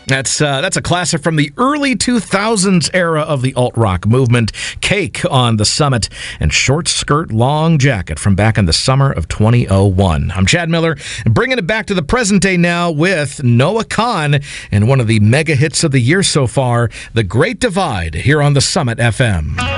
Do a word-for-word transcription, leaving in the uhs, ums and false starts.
That's uh, that's a classic from the early two thousands era of the alt-rock movement. Cake on the Summit and Short Skirt Long Jacket from back in the summer of two thousand one. I'm Chad Miller, bringing it back to the present day now with Noah Kahan and one of the mega hits of the year so far, The Great Divide, here on the Summit F M.